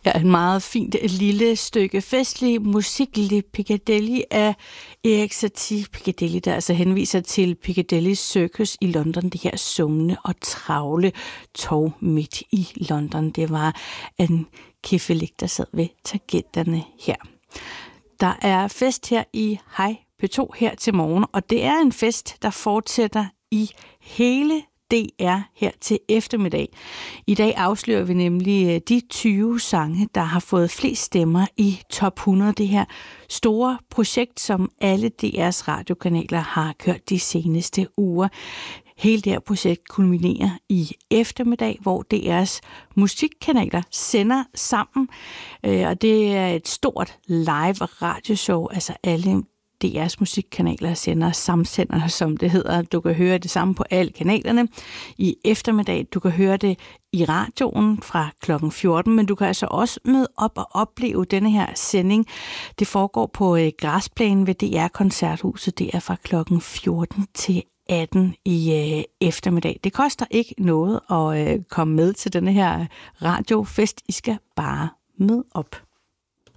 Ja, et meget fint lille stykke festlig musiklig Piccadilly af Erik Satie. Piccadilly, der altså henviser til Piccadilly Circus i London, det her summende og travle tog midt i London. Det var en Kiffelik, der sad ved tangenterne her. Der er fest her i Hej P2 her til morgen, og det er en fest, der fortsætter i hele DR her til eftermiddag. I dag afslører vi nemlig de 20 sange, der har fået flest stemmer i top 100. Det her store projekt, som alle DR's radiokanaler har kørt de seneste uger. Hele det her projekt kulminerer i eftermiddag, hvor DR's musikkanaler sender sammen. Og det er et stort live radioshow, altså alle DR's musikkanaler sender samsender, som det hedder. Du kan høre det samme på alle kanalerne i eftermiddag. Du kan høre det i radioen fra klokken 14, men du kan altså også møde op og opleve denne her sending. Det foregår på græsplænen ved DR Koncerthuset. Det er fra klokken 14 til 18 i eftermiddag. Det koster ikke noget at komme med til denne her radiofest. I skal bare møde op.